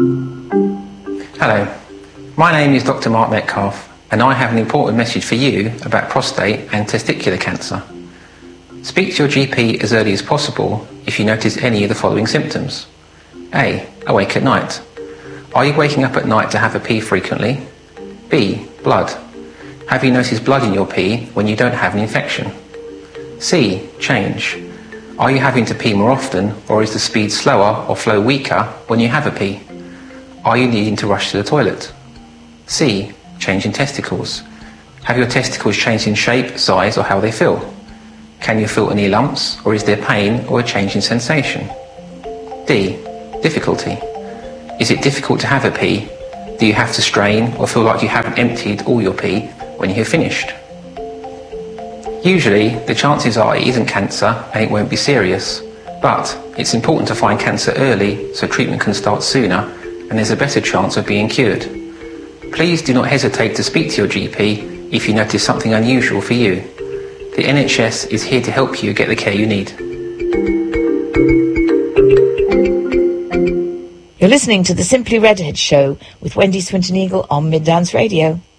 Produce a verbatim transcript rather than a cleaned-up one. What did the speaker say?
Hello, my name is Doctor Mark Metcalf, and I have an important message for you about prostate and testicular cancer. Speak to your G P as early as possible if you notice any of the following symptoms. A. Awake at night. Are you waking up at night to have a pee frequently? B. Blood. Have you noticed blood in your pee when you don't have an infection? C. Change. Are you having to pee more often, or is the speed slower or flow weaker when you have a pee? Are you needing to rush to the toilet? C. Change in testicles. Have your testicles changed in shape, size, or how they feel? Can you feel any lumps, or is there pain or a change in sensation? D. Difficulty. Is it difficult to have a pee? Do you have to strain or feel like you haven't emptied all your pee when you have finished? Usually, the chances are it isn't cancer and it won't be serious, but it's important to find cancer early so treatment can start sooner and there's a better chance of being cured. Please do not hesitate to speak to your G P if you notice something unusual for you. The N H S is here to help you get the care you need. You're listening to the Simply Redhead Show with Wendy Swinton Eagle on Mid Dance Radio.